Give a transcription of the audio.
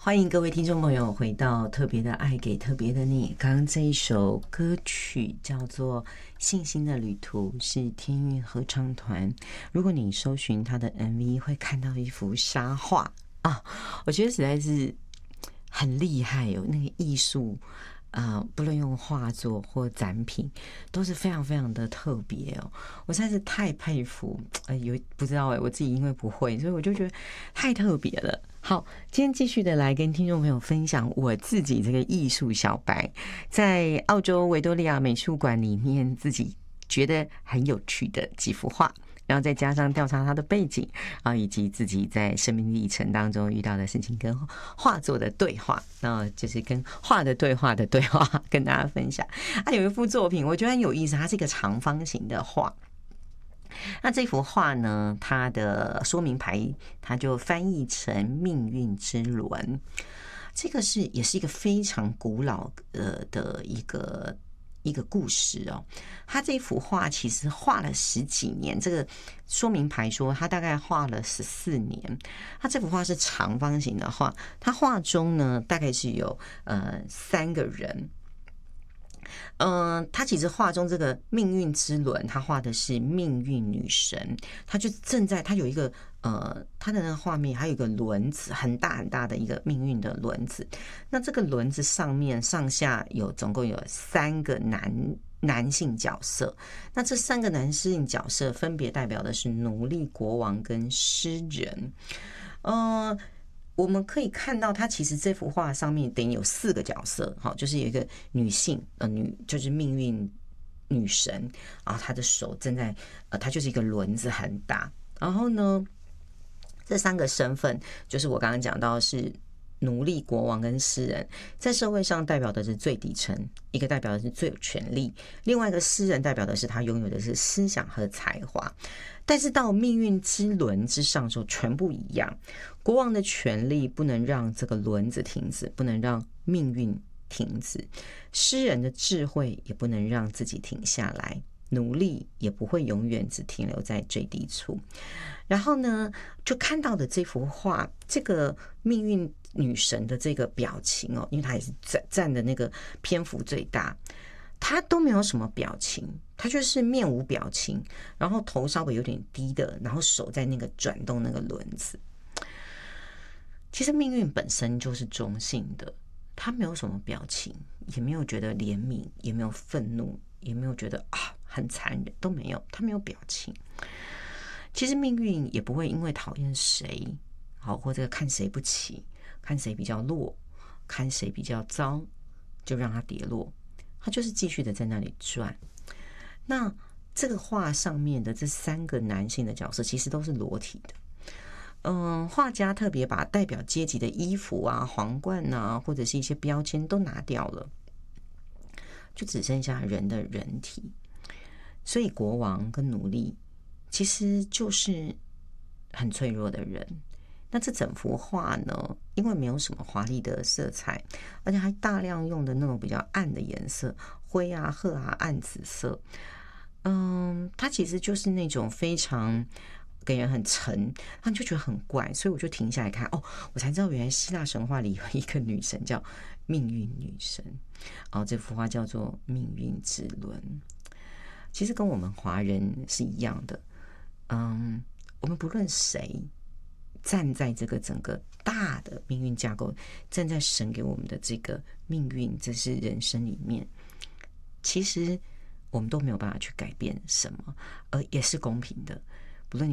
欢迎各位听众朋友回到特别的爱给特别的你。刚刚这一首歌曲叫做《信心的旅途》，是天韵合唱团。如果你搜寻他的 MV， 会看到一幅沙画啊，我觉得实在是很厉害哦，那个艺术。不论用画作或展品，都是非常非常的特别哦。我实在是太佩服，不知道我自己因为不会，所以我就觉得太特别了。好，今天继续的来跟听众朋友分享我自己这个艺术小白，在澳洲维多利亚美术馆里面自己觉得很有趣的几幅画。然后再加上调查他的背景以及自己在生命历程当中遇到的事情跟画作的对话，那就是跟画的对话跟大家分享。有一幅作品我觉得很有意思，它是一个长方形的画。那这幅画呢，它的说明牌它就翻译成命运之轮。这个也是一个非常古老的一个故事哦。他这幅画其实画了10几年，这个说明牌说他大概画了14年。他这幅画是长方形的画，他画中呢大概是有3个人。他其实画中这个命运之轮，他画的是命运女神，他就正在他有一个他的那个画面还有一个轮子，很大很大的一个命运的轮子。那这个轮子上面上下总共有3个男性角色，那这3个男性角色分别代表的是奴隶、国王跟诗人。我们可以看到，它其实这幅画上面等于有4个角色，就是有一个女性，就是命运女神啊，她的手正在，她就是一个轮子很大。然后呢，这3个身份就是我刚刚讲到是奴隶、国王跟诗人，在社会上代表的是最底层，一个代表的是最有权力，另外一个诗人代表的是他拥有的是思想和才华。但是到命运之轮之上的时候，全部一样。国王的权力不能让这个轮子停止，不能让命运停止；诗人的智慧也不能让自己停下来，努力也不会永远只停留在最低处。然后呢，就看到的这幅画，这个命运女神的这个表情哦，因为她也是占的那个篇幅最大。他都没有什么表情，他就是面无表情，然后头稍微有点低的，然后手在那个转动那个轮子。其实命运本身就是中性的，他没有什么表情，也没有觉得怜悯，也没有愤怒，也没有觉得很残忍，都没有，他没有表情。其实命运也不会因为讨厌谁，或者看谁不起，看谁比较弱，看谁比较糟，就让他跌落。他就是继续的在那里转。那这个画上面的这3个男性的角色其实都是裸体的。画家特别把代表阶级的衣服啊、皇冠啊，或者是一些标签都拿掉了，就只剩下人的人体。所以国王跟奴隶其实就是很脆弱的人。那这整幅画呢，因为没有什么华丽的色彩，而且还大量用的那种比较暗的颜色，灰啊、褐啊、暗紫色。它其实就是那种非常给人很沉，他就觉得很怪，所以我就停下来看。我才知道原来希腊神话里有一个女神叫命运女神。这幅画叫做命运之轮。其实跟我们华人是一样的。我们不论谁站在这个整个大的命运架构，站在神给我们的这个命运，这是人生里面，其实我们都没有办法去改变什么，而也是公平的。不论你